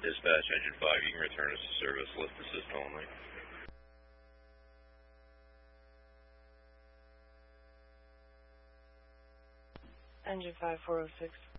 Dispatch, Engine 5, you can return us to service, lift assist only. Engine 5, 406.